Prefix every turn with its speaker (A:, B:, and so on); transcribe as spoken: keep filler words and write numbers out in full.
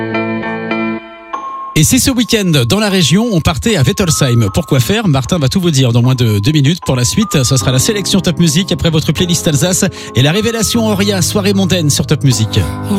A: Et si ce week-end, dans la région, on partait à Wettolsheim, pourquoi faire? Martin va tout vous dire dans moins de deux minutes. Pour la suite, ce sera la sélection Top Music après votre playlist Alsace et la révélation Auria, soirée mondaine sur Top Music.